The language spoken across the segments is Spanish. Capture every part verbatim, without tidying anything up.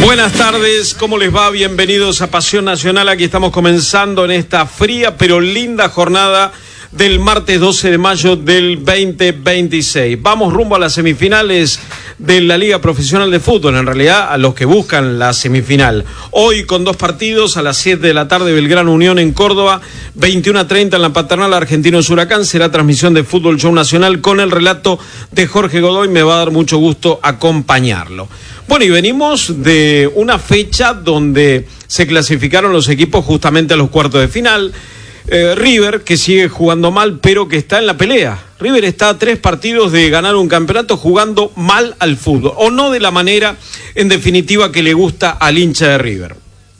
Buenas tardes, ¿cómo les va? Bienvenidos a Pasión Nacional. Aquí estamos comenzando en esta fría pero linda jornada del martes doce de mayo del veinte veintiséis. Vamos rumbo a las semifinales de la Liga Profesional de Fútbol, en realidad a los que buscan la semifinal. Hoy con dos partidos, a las siete de la tarde Belgrano Unión en Córdoba, veintiuno a treinta en la Paternal Argentinos Huracán. Será transmisión de Fútbol Show Nacional con el relato de Jorge Godoy. Me va a dar mucho gusto acompañarlo. Bueno, y venimos de una fecha donde se clasificaron los equipos justamente a los cuartos de final. Eh, River, que sigue jugando mal, pero que está en la pelea. River está a tres partidos de ganar un campeonato jugando mal al fútbol, o no de la manera, en definitiva, que le gusta al hincha de River.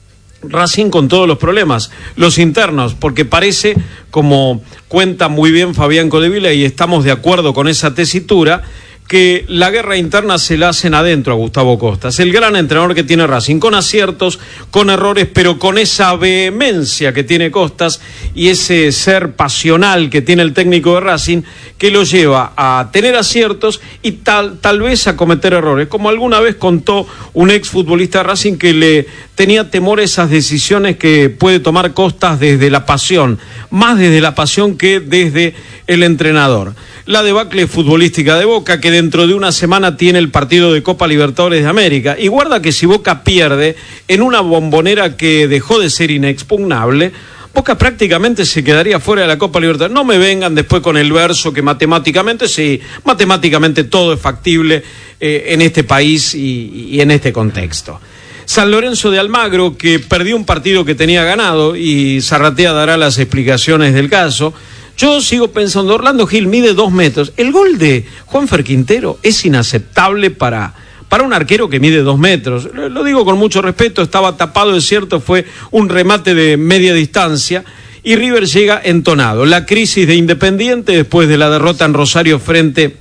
Racing con todos los problemas, los internos, porque parece, como cuenta muy bien Fabián Codevila, y estamos de acuerdo con esa tesitura, que la guerra interna se la hacen adentro a Gustavo Costas, el gran entrenador que tiene Racing, con aciertos, con errores, pero con esa vehemencia que tiene Costas y ese ser pasional que tiene el técnico de Racing, que lo lleva a tener aciertos y tal, tal vez a cometer errores, como alguna vez contó un exfutbolista de Racing que le tenía temor a esas decisiones que puede tomar Costas desde la pasión, más desde la pasión que desde el entrenador. La debacle futbolística de Boca, que dentro de una semana tiene el partido de Copa Libertadores de América. Y guarda que si Boca pierde en una Bombonera que dejó de ser inexpugnable, Boca prácticamente se quedaría fuera de la Copa Libertadores. No me vengan después con el verso que matemáticamente, sí, matemáticamente todo es factible eh, en este país y, y en este contexto. San Lorenzo de Almagro, que perdió un partido que tenía ganado, y Zarratea dará las explicaciones del caso. Yo sigo pensando, Orlando Gil mide dos metros. El gol de Juanfer Quintero es inaceptable para, para un arquero que mide dos metros. Lo, lo digo con mucho respeto, estaba tapado, es cierto, fue un remate de media distancia y River llega entonado. La crisis de Independiente después de la derrota en Rosario frente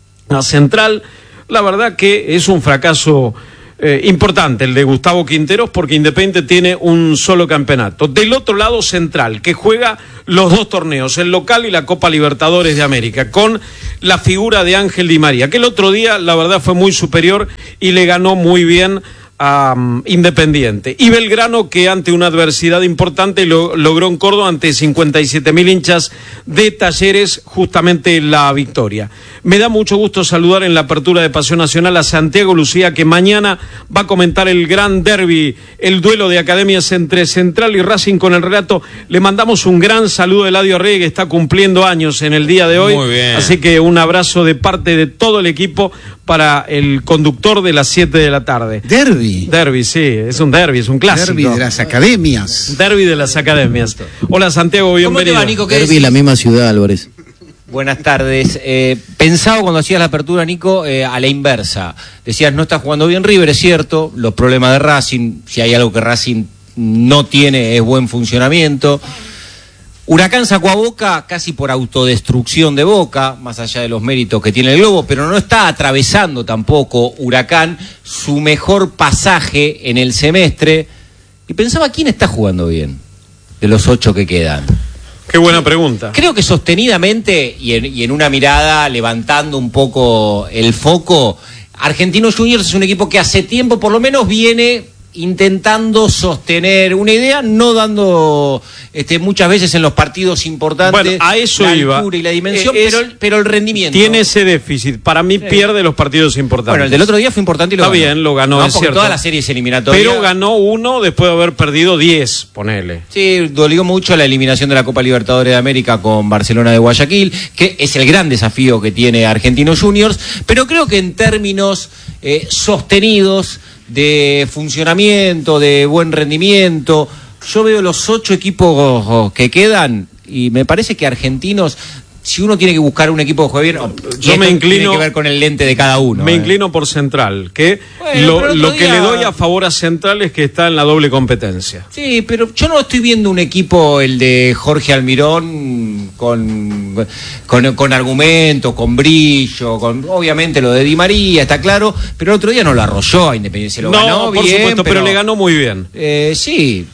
a Central, la verdad que es un fracaso Eh, importante el de Gustavo Quinteros, porque Independiente tiene un solo campeonato. Del otro lado, Central, que juega los dos torneos, el local y la Copa Libertadores de América, con la figura de Ángel Di María, que el otro día la verdad fue muy superior y le ganó muy bien a um, Independiente. Y Belgrano, que ante una adversidad importante lo, logró en Córdoba ante cincuenta y siete mil hinchas de Talleres justamente la victoria. Me da mucho gusto saludar en la apertura de Pasión Nacional a Santiago Lucía, que mañana va a comentar el gran derbi, el duelo de academias entre Central y Racing con el relato. Le mandamos un gran saludo a Eladio Reyes, que está cumpliendo años en el día de hoy. Muy bien. Así que un abrazo de parte de todo el equipo para el conductor de las siete de la tarde. Derbi. Derbi, sí, es un derbi, es un clásico. Derbi de las academias. Derbi de las academias. Hola Santiago, bienvenido. ¿Cómo te va, Nico? ¿Qué Derbi, la misma ciudad, Álvarez. Buenas tardes. Eh, pensaba cuando hacías la apertura, Nico, eh, a la inversa. Decías, no está jugando bien River, es cierto, los problemas de Racing, si hay algo que Racing no tiene es buen funcionamiento. Huracán sacó a Boca casi por autodestrucción de Boca, más allá de los méritos que tiene el Globo, pero no está atravesando tampoco Huracán su mejor pasaje en el semestre. Y pensaba, ¿quién está jugando bien de los ocho que quedan? Qué buena pregunta. Creo que sostenidamente y en, y en una mirada levantando un poco el foco, Argentinos Juniors es un equipo que hace tiempo por lo menos viene intentando sostener una idea, no dando este, muchas veces en los partidos importantes bueno, a eso la iba. altura y la dimensión, Es, pero, pero el rendimiento. Tiene ese déficit. Para mí sí. Pierde los partidos importantes. Bueno, el del otro día fue importante y lo Está ganó. bien, lo ganó, no, es porque cierto. Todas las series eliminatorias. Pero ganó uno después de haber perdido diez, ponele. Sí, dolió mucho la eliminación de la Copa Libertadores de América con Barcelona de Guayaquil, que es el gran desafío que tiene Argentinos Juniors, pero creo que en términos eh, sostenidos de funcionamiento, de buen rendimiento, yo veo los ocho equipos que quedan y me parece que Argentinos, si uno tiene que buscar un equipo que juegue bien, yo me inclino, tiene que ver con el lente de cada uno. Me eh. inclino por Central, que bueno, lo, lo que día... le doy a favor a Central es que está en la doble competencia. Sí, pero yo no estoy viendo un equipo, el de Jorge Almirón, con, con, con argumento, con brillo, con obviamente lo de Di María, está claro, pero el otro día no lo arrolló a Independiente, se lo no, ganó por bien. supuesto, pero, pero le ganó muy bien. Eh, sí.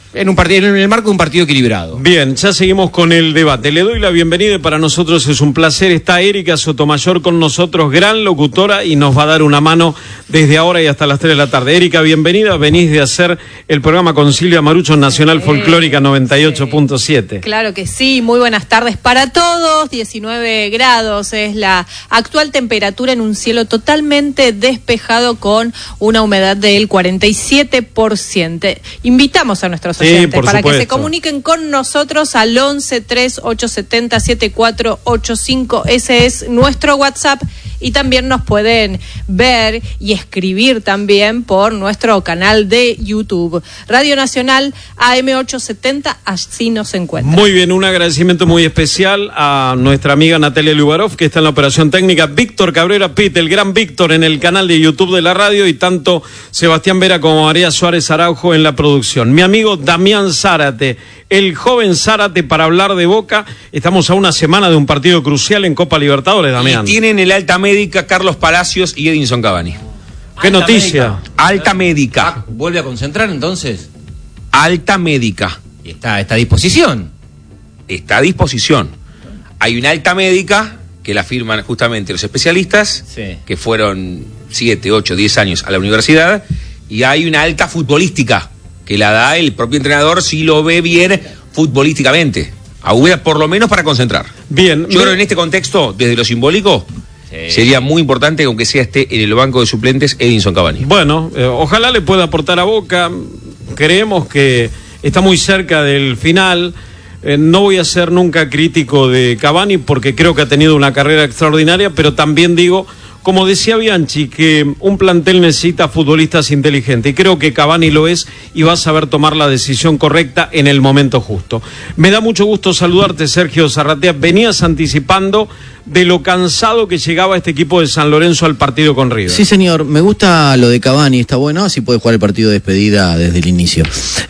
En un partido, en el marco de un partido equilibrado. Bien, ya seguimos con el debate. Le doy la bienvenida y para nosotros es un placer. Está Erika Sotomayor con nosotros, gran locutora, y nos va a dar una mano desde ahora y hasta las tres de la tarde. Erika, bienvenida. Venís de hacer el programa con Silvia Marucho en Nacional Folclórica noventa y ocho punto siete. Claro que sí. Muy buenas tardes para todos. diecinueve grados es la actual temperatura en un cielo totalmente despejado con una humedad del cuarenta y siete por ciento. Invitamos a nuestros oyentes sí, para supuesto. que se comuniquen con nosotros al once tres ocho siete cero siete cuatro ocho cinco. Ese es nuestro WhatsApp. Y también nos pueden ver y escribir también por nuestro canal de YouTube. Radio Nacional A M ochocientos setenta, así nos encuentran. Muy bien, un agradecimiento muy especial a nuestra amiga Natalia Lubarov, que está en la operación técnica, Víctor Cabrera Pitt, el gran Víctor en el canal de YouTube de la radio, y tanto Sebastián Vera como María Suárez Araujo en la producción. Mi amigo Damián Zárate, el joven Zárate, para hablar de Boca. Estamos a una semana de un partido crucial en Copa Libertadores, Damián. Y tienen el alta médica Carlos Palacios y Edinson Cavani. ¿Qué Alta noticia? médica. Alta médica. Ah, ¿vuelve a concentrar entonces? Alta médica. Y está, está a disposición. Está a disposición. Hay una alta médica que la firman justamente los especialistas, Sí. que fueron siete, ocho, diez años a la universidad, y hay una alta futbolística que la da el propio entrenador si lo ve bien futbolísticamente. Aún por lo menos para concentrar. Bien. Yo creo que en este contexto, desde lo simbólico, sí, sería muy importante que aunque sea esté en el banco de suplentes Edinson Cavani. Bueno, eh, ojalá le pueda aportar a Boca. Creemos que está muy cerca del final. Eh, no voy a ser nunca crítico de Cavani porque creo que ha tenido una carrera extraordinaria, pero también digo, como decía Bianchi, que un plantel necesita futbolistas inteligentes, y creo que Cavani lo es y va a saber tomar la decisión correcta en el momento justo. Me da mucho gusto saludarte, Sergio Zarratea. Venías anticipando de lo cansado que llegaba este equipo de San Lorenzo al partido con River. Sí, señor, me gusta lo de Cavani, está bueno, así puede jugar el partido de despedida desde el inicio.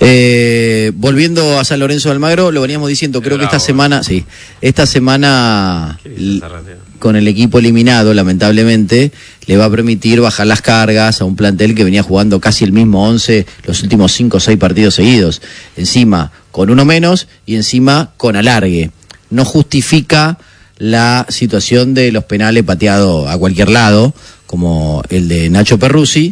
Eh, volviendo a San Lorenzo de Almagro, lo veníamos diciendo, creo que esta semana, sí, esta semana l- con el equipo eliminado, lamentablemente, le va a permitir bajar las cargas a un plantel que venía jugando casi el mismo once los últimos cinco o seis partidos seguidos, encima con uno menos y encima con alargue. No justifica la situación de los penales pateados a cualquier lado, como el de Nacho Perruzzi,